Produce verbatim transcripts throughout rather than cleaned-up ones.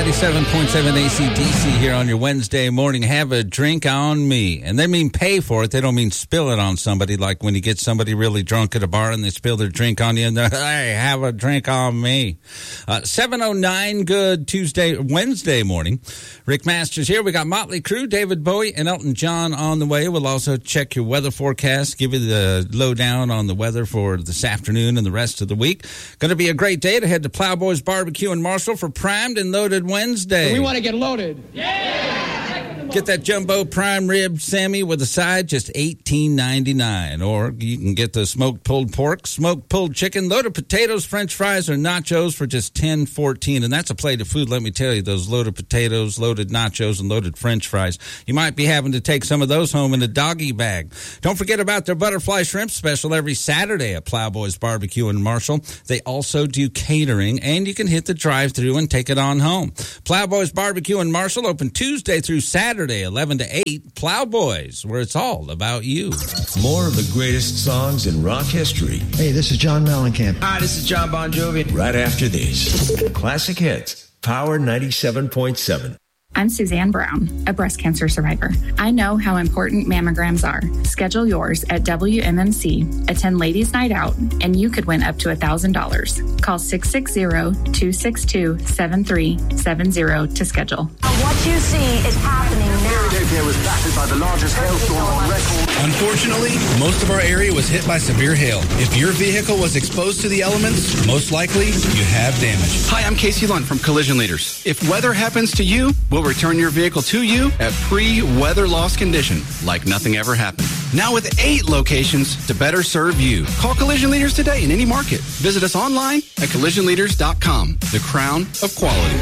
ninety-seven point seven A C D C here on your Wednesday morning. Have a drink on me. And they mean pay for it. They don't mean spill it on somebody, like when you get somebody really drunk at a bar and they spill their drink on you and they're, hey, have a drink on me. Uh, seven oh nine, good Tuesday, Wednesday morning. Rick Masters here. We got Motley Crue, David Bowie, and Elton John on the way. We'll also check your weather forecast, give you the lowdown on the weather for this afternoon and the rest of the week. Going to be a great day to head to Plowboys Barbecue in Marshall for Primed and Loaded Wednesday. We want to get loaded. Yeah! Get that jumbo prime rib Sammy with a side, just eighteen ninety-nine. Or you can get the smoked pulled pork, smoked pulled chicken, loaded potatoes, French fries, or nachos for just ten fourteen. And that's a plate of food, let me tell you. Those loaded potatoes, loaded nachos, and loaded French fries. You might be having to take some of those home in a doggy bag. Don't forget about their butterfly shrimp special every Saturday at Plowboys Barbecue in Marshall. They also do catering, and you can hit the drive-thru and take it on home. Plowboys Barbecue in Marshall open Tuesday through Saturday, eleven to eight. Plowboys, where it's all about you. More of the greatest songs in rock history. Hey, this is John Mellencamp. Hi, this is John Bon Jovi. Right after these. Classic Hits, Power ninety-seven point seven. I'm Suzanne Brown, a breast cancer survivor. I know how important mammograms are. Schedule yours at W M M C, attend Ladies Night Out, and you could win up to one thousand dollars. Call six six zero, two six two, seven three seven zero to schedule. What you see is happening now. Philadelphia was battered by the largest hailstorm on record. Unfortunately, most of our area was hit by severe hail. If your vehicle was exposed to the elements, most likely you have damage. Hi, I'm Casey Lund from Collision Leaders. If weather happens to you, we'll return your vehicle to you at pre-weather loss condition, like nothing ever happened. Now with eight locations to better serve you. Call Collision Leaders today in any market. Visit us online at collision leaders dot com. The crown of quality.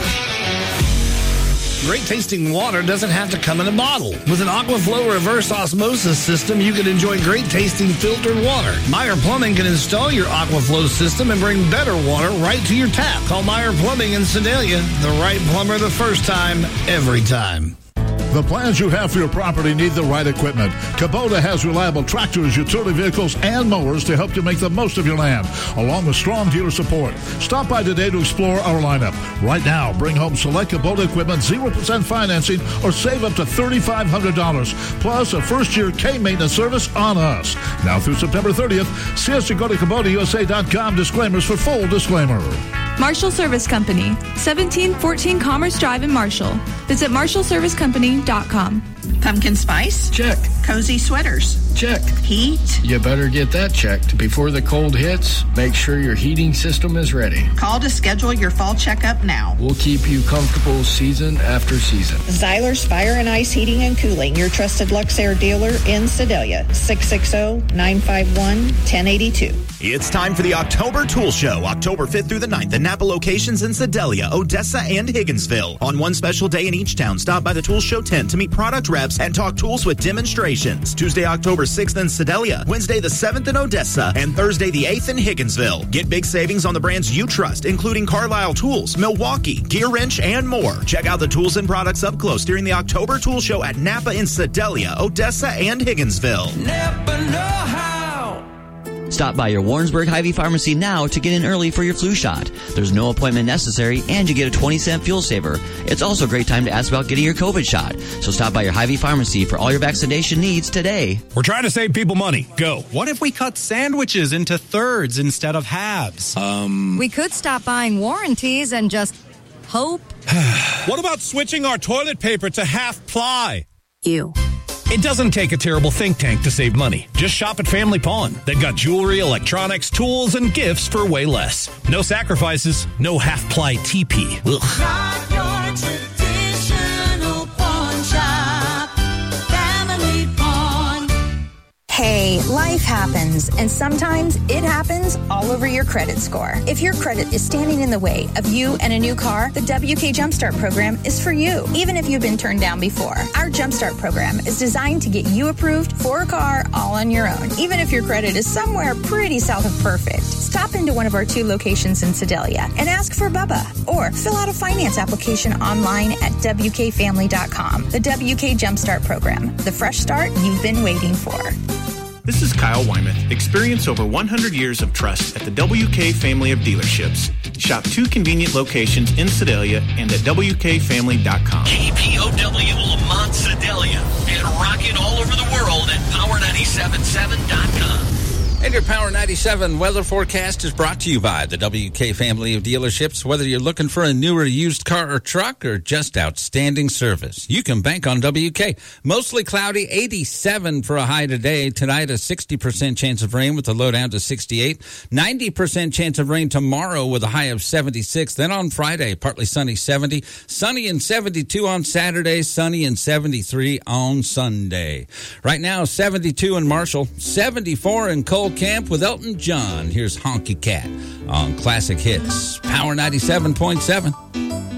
Great tasting water doesn't have to come in a bottle. With an Aquaflow reverse osmosis system, you can enjoy great tasting filtered water. Meyer Plumbing can install your Aquaflow system and bring better water right to your tap. Call Meyer Plumbing in Sedalia. The right plumber the first time, every time. The plans you have for your property need the right equipment. Kubota has reliable tractors, utility vehicles, and mowers to help you make the most of your land, along with strong dealer support. Stop by today to explore our lineup. Right now, bring home select Kubota equipment, zero percent financing, or save up to three thousand five hundred dollars, plus a first-year K-maintenance service on us. Now through September thirtieth, see us to go to Kubota U S A dot com. Disclaimers for full disclaimer. Marshall Service Company, seventeen fourteen Commerce Drive in Marshall. Visit marshall service company dot com. Pumpkin spice? Check. Cozy sweaters? Check. Heat? You better get that checked before the cold hits. Make sure your heating system is ready. Call to schedule your fall checkup now. We'll keep you comfortable season after season. Zyler's Fire and Ice Heating and Cooling, your trusted Luxair dealer in Sedalia. six six zero, nine five one, one zero eight two. It's time for the October Tool Show, October fifth through the ninth, at Napa locations in Sedalia, Odessa, and Higginsville. On one special day in each town, stop by the Tool Show tent to meet product reps and talk tools with demonstrations. Tuesday, October sixth in Sedalia, Wednesday the seventh in Odessa, and Thursday the eighth in Higginsville. Get big savings on the brands you trust, including Carlisle Tools, Milwaukee, Gear Wrench, and more. Check out the tools and products up close during the October Tool Show at Napa in Sedalia, Odessa, and Higginsville. Napa know how. Stop by your Warrensburg Hy-Vee Pharmacy now to get in early for your flu shot. There's no appointment necessary, and you get a twenty cent fuel saver. It's also a great time to ask about getting your COVID shot. So stop by your Hy-Vee Pharmacy for all your vaccination needs today. We're trying to save people money. Go. What if we cut sandwiches into thirds instead of halves? Um. We could stop buying warranties and just hope. What about switching our toilet paper to half ply? You. It doesn't take a terrible think tank to save money. Just shop at Family Pawn. They've got jewelry, electronics, tools, and gifts for way less. No sacrifices, no half-ply T P. Ugh. Not your traditional pawn shop. Family Pawn. Hey, life happens, and sometimes it happens all over your credit score. If your credit is standing in the way of you and a new car, the W K Jumpstart program is for you, even if you've been turned down before. Our Jumpstart program is designed to get you approved for a car all on your own, even if your credit is somewhere pretty south of perfect. Stop into one of our two locations in Sedalia and ask for Bubba, or fill out a finance application online at W K family dot com. The W K Jumpstart program, the fresh start you've been waiting for. This is Kyle Wyman. Experience over one hundred years of trust at the W K family of dealerships. Shop two convenient locations in Sedalia and at W K family dot com. K P O W Lamont Sedalia and rocking all over the world at power nine seven seven dot com. And your Power ninety-seven weather forecast is brought to you by the W K family of dealerships. Whether you're looking for a newer used car or truck or just outstanding service, you can bank on W K. Mostly cloudy, eighty-seven for a high today. Tonight, a sixty percent chance of rain with a low down to sixty-eight. ninety percent chance of rain tomorrow with a high of seventy-six. Then on Friday, partly sunny, seventy. Sunny and seventy-two on Saturday. Sunny and seventy-three on Sunday. Right now, seventy-two in Marshall, seventy-four in Cold Camp with Elton John. Here's Honky Cat on Classic Hits, Power ninety-seven point seven.